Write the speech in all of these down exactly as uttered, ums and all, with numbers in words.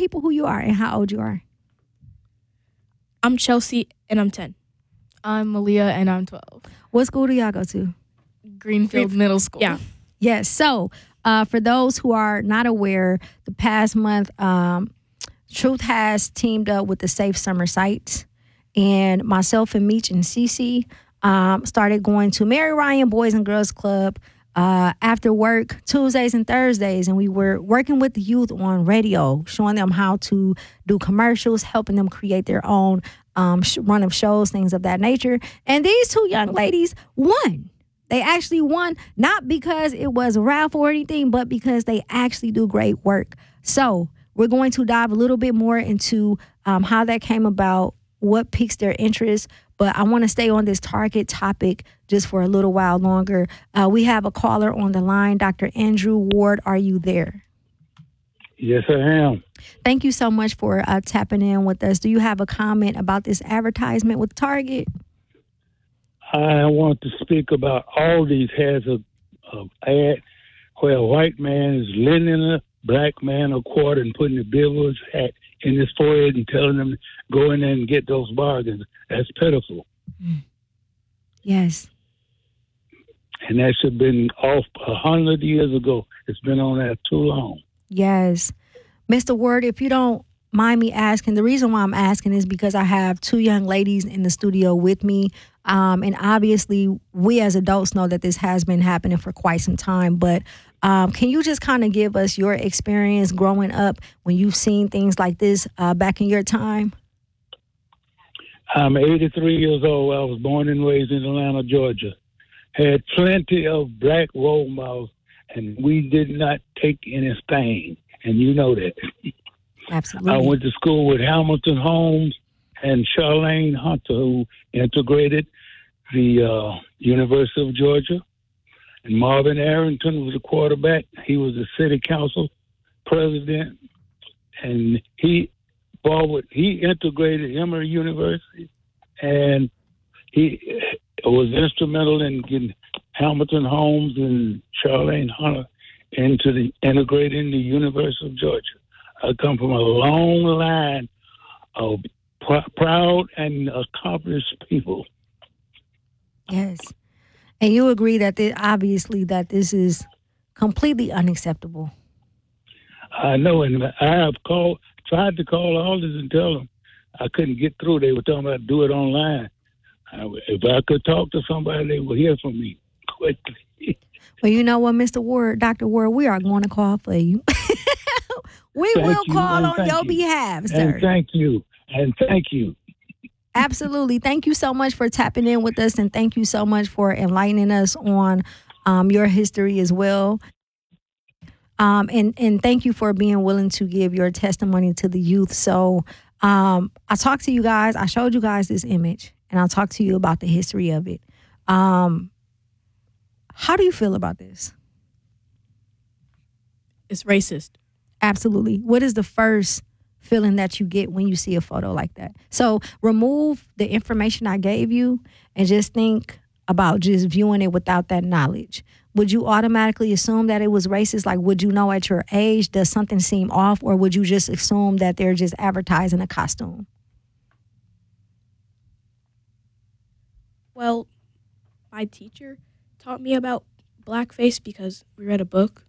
people who you are and how old you are. I'm Chelsea, and I'm ten. I'm Malia, and I'm twelve. What school do y'all go to? Greenfield Green- Middle School. Yeah. Yes. So uh, for those who are not aware, the past month, um, Truth has teamed up with the Safe Summer Sites, and myself and Meech and Cece um, started going to Mary Ryan Boys and Girls Club uh, after work Tuesdays and Thursdays, and we were working with the youth on radio, showing them how to do commercials, helping them create their own um, run of shows, things of that nature. And these two young ladies won. They actually won, not because it was a raffle or anything, but because they actually do great work. So we're going to dive a little bit more into um, how that came about, what piques their interest. But I want to stay on this Target topic just for a little while longer. Uh, we have a caller on the line. Doctor Andrew Ward, are you there? Yes, I am. Thank you so much for uh, tapping in with us. Do you have a comment about this advertisement with Target? I want to speak about Aldi's has a, a ad where a white man is lending a black man a quarter and putting the Billboard's hat in his forehead and telling him go in there and get those bargains. That's pitiful. Yes. And that should have been off a hundred years ago. It's been on there too long. Yes. Mister Word, if you don't mind me asking, the reason why I'm asking is because I have two young ladies in the studio with me. Um, and obviously, we as adults know that this has been happening for quite some time. But um, can you just kind of give us your experience growing up when you've seen things like this uh, back in your time? I'm eighty-three years old. I was born and raised in Atlanta, Georgia. Had plenty of black role models, and we did not take anything. And you know that. Absolutely. I went to school with Hamilton Holmes and Charlene Hunter, who integrated the uh, University of Georgia. And Marvin Arrington was the quarterback. He was the city council president. And he forward, he integrated Emory University. And he was instrumental in getting Hamilton Holmes and Charlene Hunter into the integrating the University of Georgia. I come from a long line of pr- proud and accomplished people. Yes. And you agree that this, obviously that this is completely unacceptable. I know, and I have called, tried to call all this and tell them I couldn't get through. They were talking about do it online. I, if I could talk to somebody, they would hear from me quickly. Well, you know what, Mister Ward, Doctor Ward, we are going to call for you. we thank will you, call on your you. behalf, sir. And thank you. And thank you. Absolutely. Thank you so much for tapping in with us, and thank you so much for enlightening us on um, your history as well. Um, and, and thank you for being willing to give your testimony to the youth. So um, I talked to you guys. I showed you guys this image, and I'll talk to you about the history of it. Um, how do you feel about this? It's racist. Absolutely. What is the first feeling that you get when you see a photo like that? So remove the information I gave you and just think about just viewing it without that knowledge. Would you automatically assume that it was racist? Like, would you know at your age, does something seem off? Or would you just assume that they're just advertising a costume? Well, my teacher taught me about blackface because we read a book.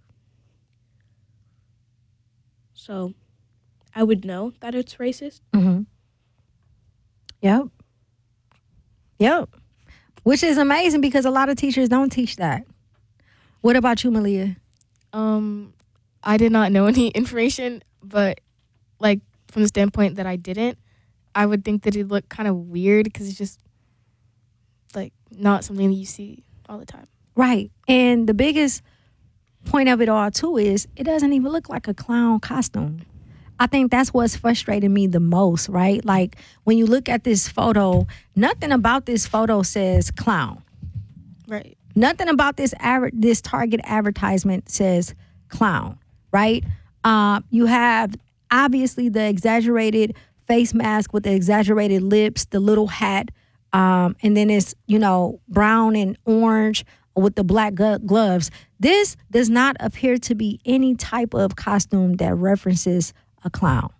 So I would know that it's racist. Mm-hmm. Yep. Yep. Which is amazing because a lot of teachers don't teach that. What about you, Malia? Um, I did not know any information, but like from the standpoint that I didn't, I would think that it looked kind of weird because it's just like not something that you see all the time. Right. And the biggest point of it all, too, is it doesn't even look like a clown costume. I think that's what's frustrating me the most, right? Like, when you look at this photo, nothing about this photo says clown. Right. Nothing about this aver- this Target advertisement says clown, right? Uh, you have, obviously, the exaggerated face mask with the exaggerated lips, the little hat, um, and then it's, you know, brown and orange with the black gu- gloves. This does not appear to be any type of costume that references a clown.